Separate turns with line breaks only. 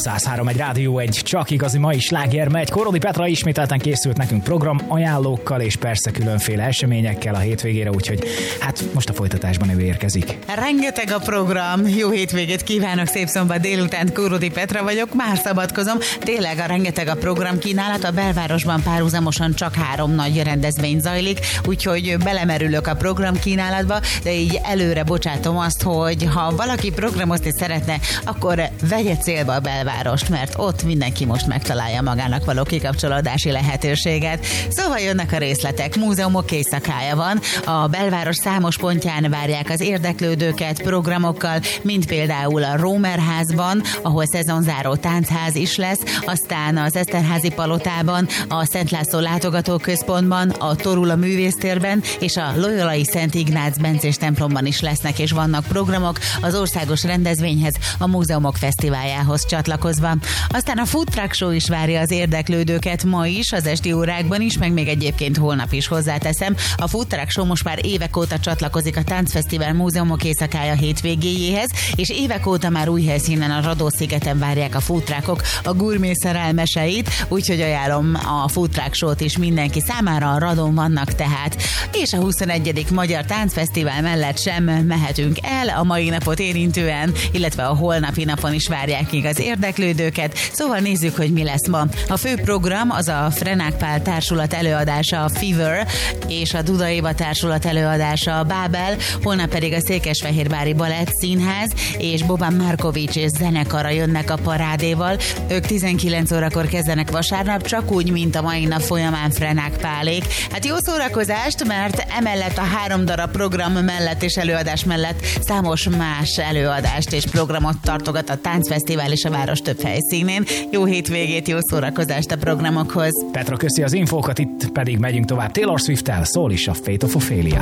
103 egy Rádió 1, csak igazi mai sláger megy. Korodi Petra ismételten készült nekünk program ajánlókkal, és persze különféle eseményekkel a hétvégére, úgyhogy hát most a folytatásban ő érkezik.
Rengeteg a program, jó hétvégét kívánok, szép szombat délután, Korodi Petra vagyok, már szabadkozom. Tényleg a rengeteg a program kínálat, a belvárosban párhuzamosan csak 3 nagy rendezvény zajlik, úgyhogy belemerülök a program kínálatba, de így előre bocsátom azt, hogy ha valaki programozni szeretne, akkor vegye célba a belvárost, mert ott mindenki most megtalálja magának való kikapcsolódási lehetőséget. Szóval jönnek a részletek, múzeumok éjszakája van, a belváros számos pontján várják az érdeklődőket programokkal, mint például a Rómerházban, ahol szezonzáró táncház is lesz, aztán az Eszterházi palotában, a Szent László látogatóközpontban, a Torula művésztérben és a Loyolai Szent Ignác bencés templomban is lesznek és vannak programok az országos rendezvényhez, a múzeumok fesztiváljához csatlakozva. Aztán a Food Truck Show is várja az érdeklődőket ma is, az esti órákban is, meg még egyébként holnap is hozzáteszem. A Food Truck Show most már évek óta csatlakozik a Táncfesztivál múzeumok éjszakája hétvégéjéhez, és évek óta már új helyszínen a Radó-szigeten várják a food truckok a gurmé szerelmeseit, úgyhogy ajánlom a Food Truck Show-t is mindenki számára, a Radón vannak tehát. És a 21. Magyar Táncfesztivál mellett sem mehetünk el a mai napot érintően, illetve a holnapi napon is várják még az érdeklődőket, szóval nézzük, hogy mi lesz ma. A fő program az a Frenák Pál társulat előadása, a Fever, és a Duda Éva társulat előadása, a Bábel, holnap pedig a Székesfehérvári Balett Színház és Boban Markovics és zenekara jönnek a parádéval. Ők 19 órakor kezdenek vasárnap, csak úgy, mint a mai nap folyamán Frenák Pálék. Hát jó szórakozást, mert emellett a 3 darab program mellett és előadás mellett számos más előadást és programot tartogat a Táncfesztivál és a város több helyszínén. Jó hétvégét, jó szórakozást a programokhoz.
Petra, köszi az infókat, itt pedig megyünk tovább Taylor Swift-tel, szól is a Fate of Ophelia.